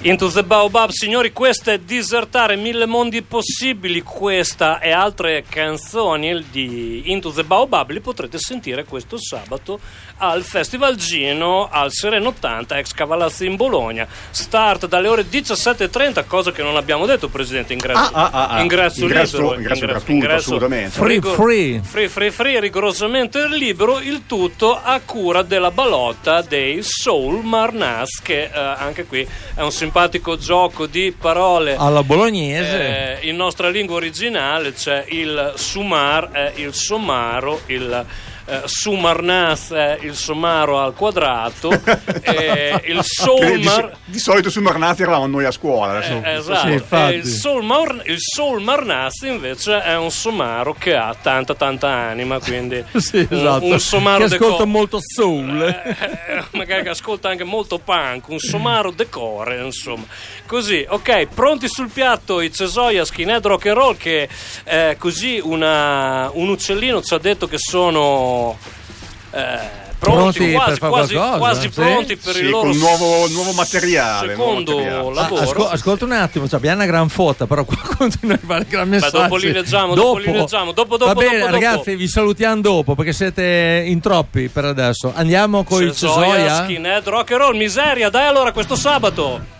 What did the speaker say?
Into the Baobab, signori, questo è Disertare, Mille mondi possibili. Questa e altre canzoni di Into the Baobab li potrete sentire questo sabato al Festival Gino al Sereno 80 ex Cavalazzi in Bologna. Start dalle ore 17:30, cosa che non abbiamo detto, Presidente. Ingresso libero, gratuito, assolutamente. Free, rigorosamente libero, il tutto a cura della Balotta dei Soul Marnas, che anche qui è un simpatico gioco di parole alla bolognese. In nostra lingua originale c'è il sumar, il somaro, il Sumarnas è il somaro al quadrato, il Soulmar di solito Sumarnas eravamo noi a scuola, esatto. Il Soulmarnas invece è un somaro che ha tanta anima, quindi sì, esatto. un somaro che ascolta molto soul, magari che ascolta anche molto punk, un somaro decore, insomma. Così, ok, pronti sul piatto i Cesoia Skinhead Rock and Roll, che così un uccellino ci ha detto che sono pronti quasi pronti per il loro nuovo materiale, secondo lavoro. Ascolta un attimo, abbiamo una gran foto, però qua continua a fare gran messaggio. Dopo li leggiamo. Va bene, ragazzi, vi salutiamo dopo perché siete in troppi per adesso. Andiamo con il Cesoia Skinhead Rock and Roll, miseria, dai allora questo sabato.